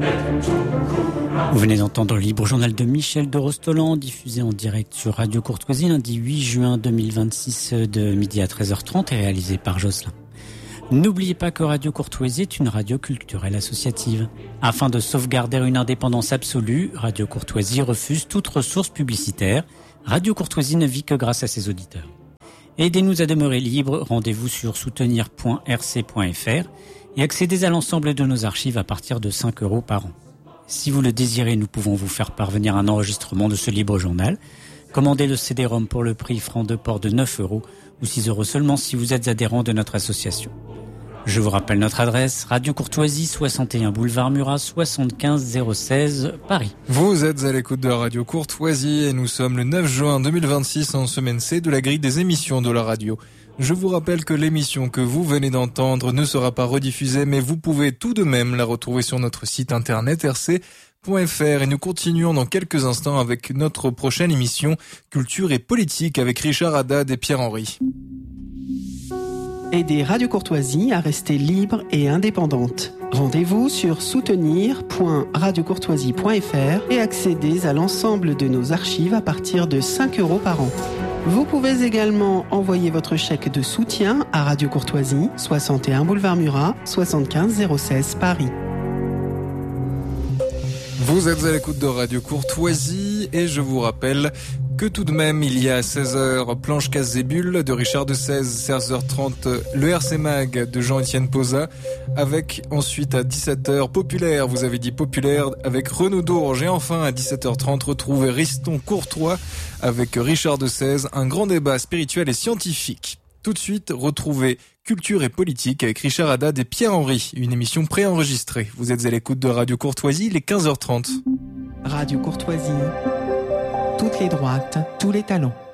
Vous venez d'entendre le libre journal de Michel de Rostolan, diffusé en direct sur Radio Courtoisie lundi 8 juin 2026 de midi à 13h30 et réalisé par Jocelyn. N'oubliez pas que Radio Courtoisie est une radio culturelle associative. Afin de sauvegarder une indépendance absolue, Radio Courtoisie refuse toute ressource publicitaire. Radio Courtoisie ne vit que grâce à ses auditeurs. Aidez-nous à demeurer libres, rendez-vous sur soutenir.rc.fr et accédez à l'ensemble de nos archives à partir de 5 € par an. Si vous le désirez, nous pouvons vous faire parvenir un enregistrement de ce libre journal. Commandez le CD-ROM pour le prix franc de port de 9 € ou 6 € seulement si vous êtes adhérent de notre association. Je vous rappelle notre adresse, Radio Courtoisie, 61 boulevard Murat, 75 016, Paris. Vous êtes à l'écoute de Radio Courtoisie et nous sommes le 9 juin 2026 en semaine C de la grille des émissions de la radio. Je vous rappelle que l'émission que vous venez d'entendre ne sera pas rediffusée, mais vous pouvez tout de même la retrouver sur notre site internet rc.fr. Et nous continuons dans quelques instants avec notre prochaine émission Culture et politique avec Richard Haddad et Pierre-Henri. Aidez Radio Courtoisie à rester libre et indépendante. Rendez-vous sur soutenir.radiocourtoisie.fr et accédez à l'ensemble de nos archives à partir de 5 € par an. Vous pouvez également envoyer votre chèque de soutien à Radio Courtoisie, 61 boulevard Murat, 75 016 Paris. Vous êtes à l'écoute de Radio Courtoisie et je vous rappelle que tout de même, il y a 16h, Planche Casse-Zébule de Richard de 16h30, le RC Mag de Jean-Étienne Posa, avec ensuite à 17h, Populaire, vous avez dit Populaire, avec Renaud Dourges, et enfin à 17h30, retrouvez Riston Courtois avec Richard de 16, un grand débat spirituel et scientifique. Tout de suite, retrouvez Culture et politique avec Richard Haddad et Pierre-Henri, une émission préenregistrée. Vous êtes à l'écoute de Radio Courtoisie, il est 15h30. Radio Courtoisie. Toutes les droites, tous les talents.